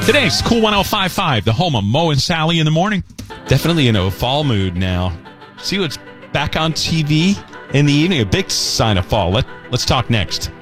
Today's Cool 105.5, the home of Mo and Sally in the morning. Definitely in a fall mood now. See what's back on TV in the evening. A big sign of fall. Let's talk next.